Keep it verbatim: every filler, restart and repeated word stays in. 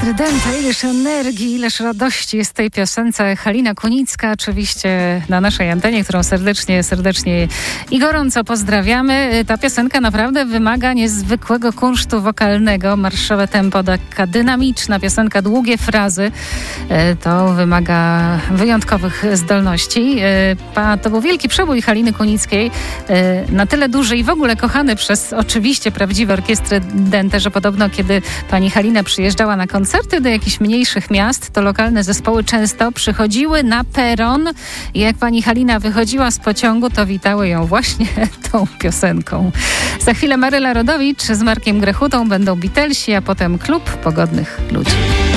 Dente, ileż energii, ileż radości jest w tej piosence. Halina Kunicka oczywiście na naszej antenie, którą serdecznie, serdecznie i gorąco pozdrawiamy. Ta piosenka naprawdę wymaga niezwykłego kunsztu wokalnego. Marszowe tempo, taka dynamiczna piosenka, długie frazy. To wymaga wyjątkowych zdolności. To był wielki przebój Haliny Kunickiej. Na tyle duży i w ogóle kochany przez oczywiście prawdziwe orkiestry Dente, że podobno kiedy pani Halina przyjeżdżała na koncerty do jakichś mniejszych miast, to lokalne zespoły często przychodziły na peron i jak pani Halina wychodziła z pociągu, to witały ją właśnie tą piosenką. Za chwilę Maryla Rodowicz z Markiem Grechutą, będą Beatlesi, a potem Klub Pogodnych Ludzi.